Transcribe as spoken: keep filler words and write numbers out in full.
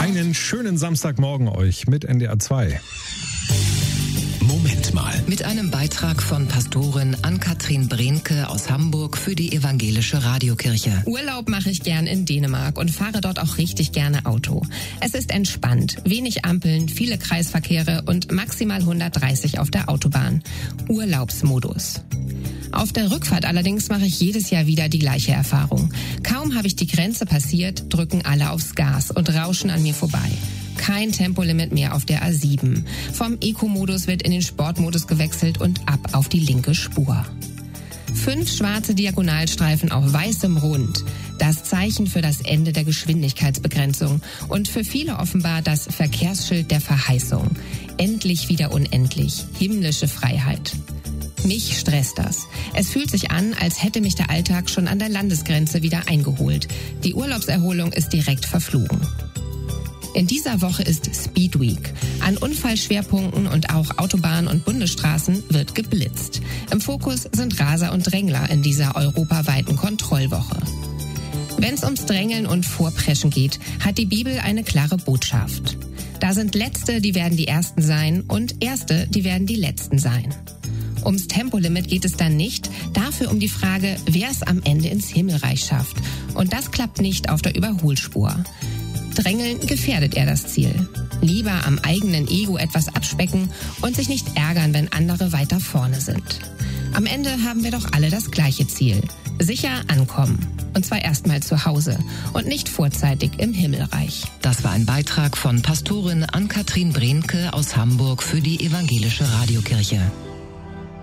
Einen schönen Samstagmorgen euch mit N D R zwei. Moment mal. Mit einem Beitrag von Pastorin Ann-Kathrin Brehnke aus Hamburg für die Evangelische Radiokirche. Urlaub mache ich gern in Dänemark und fahre dort auch richtig gerne Auto. Es ist entspannt, wenig Ampeln, viele Kreisverkehre und maximal hundertdreißig auf der Autobahn. Urlaubsmodus. Auf der Rückfahrt allerdings mache ich jedes Jahr wieder die gleiche Erfahrung. Kaum habe ich die Grenze passiert, drücken alle aufs Gas und rauschen an mir vorbei. Kein Tempolimit mehr auf der A sieben. Vom Eco-Modus wird in den Sportmodus gewechselt und ab auf die linke Spur. Fünf schwarze Diagonalstreifen auf weißem Rund. Das Zeichen für das Ende der Geschwindigkeitsbegrenzung und für viele offenbar das Verkehrsschild der Verheißung. Endlich wieder unendlich. Himmlische Freiheit. Mich stresst das. Es fühlt sich an, als hätte mich der Alltag schon an der Landesgrenze wieder eingeholt. Die Urlaubserholung ist direkt verflogen. In dieser Woche ist Speed Week. An Unfallschwerpunkten und auch Autobahnen und Bundesstraßen wird geblitzt. Im Fokus sind Raser und Drängler in dieser europaweiten Kontrollwoche. Wenn es ums Drängeln und Vorpreschen geht, hat die Bibel eine klare Botschaft. Da sind Letzte, die werden die Ersten sein, und Erste, die werden die Letzten sein. Ums Tempolimit geht es dann nicht, dafür um die Frage, wer es am Ende ins Himmelreich schafft. Und das klappt nicht auf der Überholspur. Drängeln gefährdet eher das Ziel. Lieber am eigenen Ego etwas abspecken und sich nicht ärgern, wenn andere weiter vorne sind. Am Ende haben wir doch alle das gleiche Ziel. Sicher ankommen. Und zwar erstmal zu Hause und nicht vorzeitig im Himmelreich. Das war ein Beitrag von Pastorin Ann-Kathrin Brehnke aus Hamburg für die Evangelische Radiokirche.